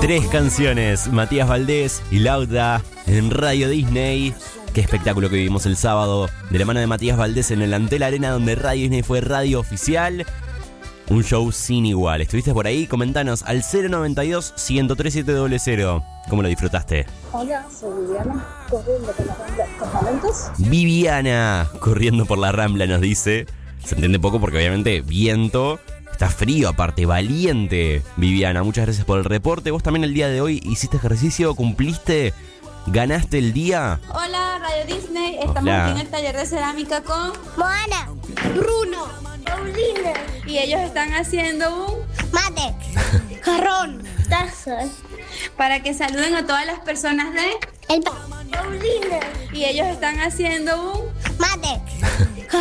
Tres canciones, Matías Valdés y Lauda en Radio Disney. Qué espectáculo que vivimos el sábado de la mano de Matías Valdés en el Antel Arena, donde Radio Disney fue radio oficial. Un show sin igual. ¿Estuviste por ahí? Comentanos al 092-103-700. ¿Cómo lo disfrutaste? Hola, soy Viviana, corriendo por la Rambla estos momentos. Viviana, corriendo por la Rambla, nos dice. Se entiende poco porque obviamente viento. Está frío aparte, valiente. Viviana, muchas gracias por el reporte. ¿Vos también el día de hoy hiciste ejercicio? ¿Cumpliste? ¿Ganaste el día? Hola, Radio Disney. Estamos aquí en el taller de cerámica con Moana, Bruno, Paulina, y ellos están haciendo un mate, jarrón tazas, para que saluden a todas las personas de Paulina, y ellos están haciendo un mate.